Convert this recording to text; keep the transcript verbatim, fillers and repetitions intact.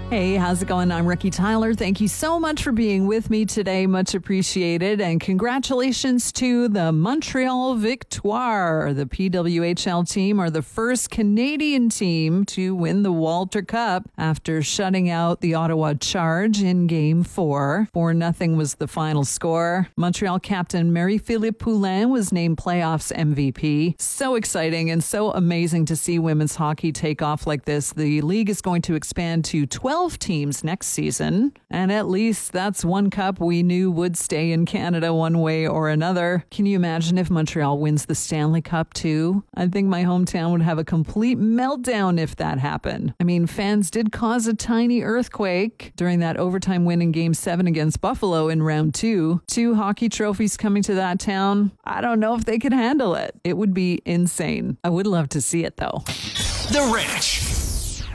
Hey, how's it going? I'm Ricky Tyler. Thank you so much for being with me today. Much appreciated. And congratulations to the Montreal Victoire. The P W H L team are the first Canadian team to win the Walter Cup after shutting out the Ottawa Charge in Game four. four nothing was the final score. Montreal captain Marie-Philippe Poulin was named playoffs M V P. So exciting and so amazing to see women's hockey take off like this. The league is going to expand to twelve teams next season, and at least that's one cup we knew would stay in Canada one way or another. Can you imagine if Montreal wins the Stanley Cup too? I think my hometown would have a complete meltdown if that happened. I mean, fans did cause a tiny earthquake during that overtime win in Game seven against Buffalo in round two. Two hockey trophies coming to that town. I don't know if they could handle it. It would be insane. I would love to see it though. The Rich.